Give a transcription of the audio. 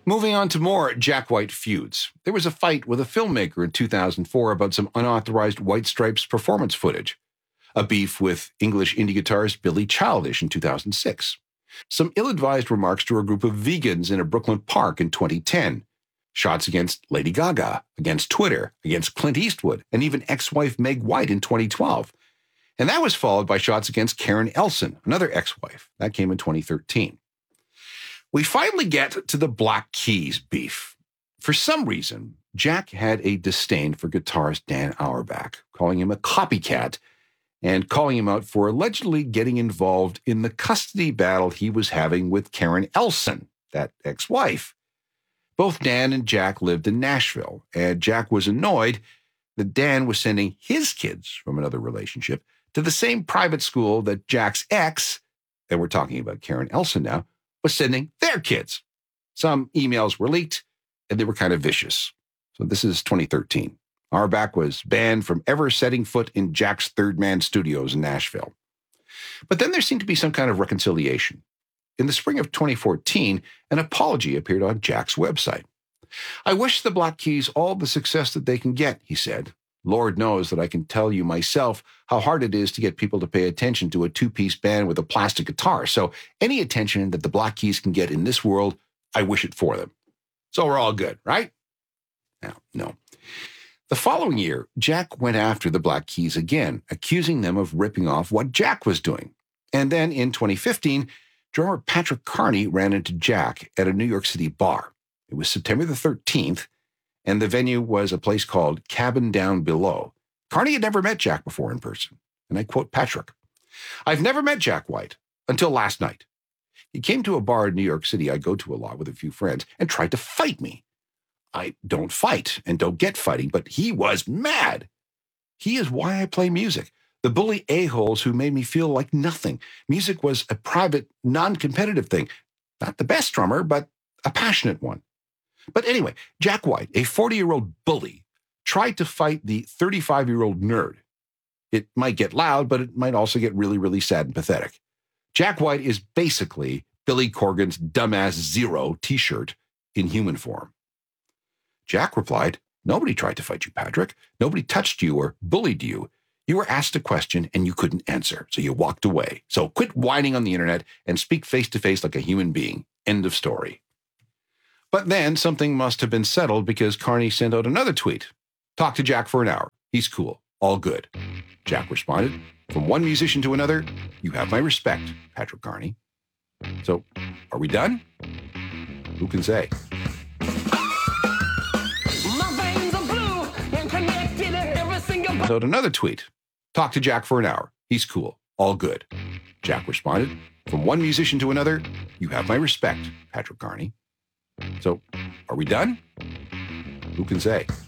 Moving on to more Jack White feuds. There was a fight with a filmmaker in 2004 about some unauthorized White Stripes performance footage. A beef with English indie guitarist Billy Childish in 2006. Some ill-advised remarks to a group of vegans in a Brooklyn park in 2010. Shots against Lady Gaga, against Twitter, against Clint Eastwood, and even ex-wife Meg White in 2012. And that was followed by shots against Karen Elson, another ex-wife. That came in 2013. We finally get to the Black Keys beef. For some reason, Jack had a disdain for guitarist Dan Auerbach, calling him a copycat and calling him out for allegedly getting involved in the custody battle he was having with Karen Elson, that ex-wife. Both Dan and Jack lived in Nashville, and Jack was annoyed that Dan was sending his kids from another relationship to the same private school that Jack's ex, and we're talking about Karen Elson now, was sending their kids. Some emails were leaked, and they were kind of vicious. So this is 2013. Auerbach was banned from ever setting foot in Jack's Third Man Studios in Nashville. But then there seemed to be some kind of reconciliation. In the spring of 2014, an apology appeared on Jack's website. "I wish the Black Keys all the success that they can get," he said. "Lord knows that I can tell you myself how hard it is to get people to pay attention to a two-piece band with a plastic guitar. So any attention that the Black Keys can get in this world, I wish it for them. So we're all good, right?" Now, no. The following year, Jack went after the Black Keys again, accusing them of ripping off what Jack was doing. And then in 2015, drummer Patrick Carney ran into Jack at a New York City bar. It was September the 13th, and the venue was a place called Cabin Down Below. Carney had never met Jack before in person, and I quote Patrick, "I've never met Jack White until last night. He came to a bar in New York City I go to a lot with a few friends and tried to fight me. I don't fight and don't get fighting, but he was mad. He is why I play music. The bully a-holes who made me feel like nothing. Music was a private, non-competitive thing. Not the best drummer, but a passionate one." But anyway, Jack White, a 40-year-old bully, tried to fight the 35-year-old nerd. It might get loud, but it might also get really, really sad and pathetic. Jack White is basically Billy Corgan's Dumbass Zero t-shirt in human form. Jack replied, "Nobody tried to fight you, Patrick. Nobody touched you or bullied you. You were asked a question and you couldn't answer, so you walked away. So quit whining on the internet and speak face-to-face like a human being. End of story." But then something must have been settled because Carney sent out another tweet. "Talk to Jack for an hour. He's cool. All good." Jack responded, "From one musician to another, you have my respect, Patrick Carney." So, are we done? Who can say? Out another tweet. "Talk to Jack for an hour. He's cool. All good." Jack responded, "From one musician to another, you have my respect, Patrick Carney." So, are we done? Who can say?